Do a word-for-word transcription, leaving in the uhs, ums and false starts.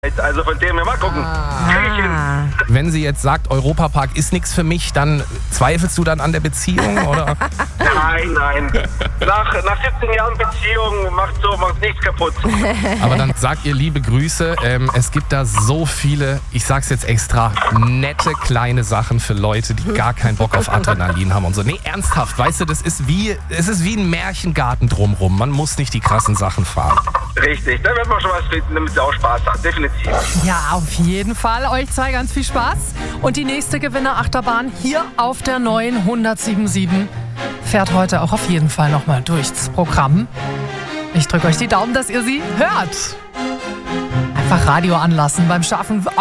Also von dem her mal gucken. Krieg ich hin. Wenn sie jetzt sagt, Europapark ist nichts für mich, dann zweifelst du dann an der Beziehung, oder? Nein, nein. Nach, nach siebzehn Jahren Beziehung macht so macht nichts kaputt. Aber dann sagt ihr liebe Grüße. Ähm, es gibt da so viele, ich sag's jetzt extra, nette kleine Sachen für Leute, die gar keinen Bock auf Adrenalin haben und so. Nee, ernsthaft, weißt du, das ist wie, es ist wie ein Märchengarten drumrum. Man muss nicht die krassen Sachen fahren. Richtig, da wird man schon was finden, damit es auch Spaß hat. Definitiv. Ja, auf jeden Fall. Euch zwei ganz viel Spaß. Und die nächste Gewinnerachterbahn hier auf der neuen hundertsieben Komma sieben fährt heute auch auf jeden Fall nochmal durchs Programm. Ich drücke euch die Daumen, dass ihr sie hört. Einfach Radio anlassen beim Schaffen.